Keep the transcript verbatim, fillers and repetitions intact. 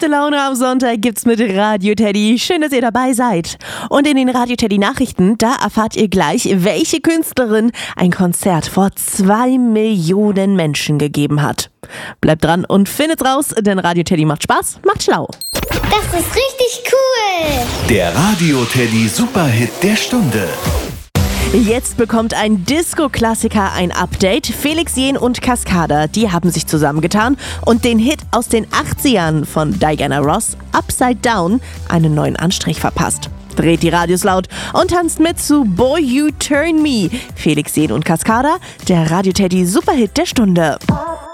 Gute Laune am Sonntag gibt's mit Radio Teddy. Schön, dass ihr dabei seid. Und in den Radio Teddy Nachrichten, da erfahrt ihr gleich, welche Künstlerin ein Konzert vor zwei Millionen Menschen gegeben hat. Bleibt dran und findet's raus, denn Radio Teddy macht Spaß, macht schlau. Das ist richtig cool. Der Radio Teddy Superhit der Stunde. Jetzt bekommt ein Disco-Klassiker ein Update. Felix Jähn und Cascada, die haben sich zusammengetan und den Hit aus den achtzigern von Diana Ross, Upside Down, einen neuen Anstrich verpasst. Dreht die Radios laut und tanzt mit zu Boy You Turn Me. Felix Jähn und Cascada, der Radio Teddy Superhit der Stunde.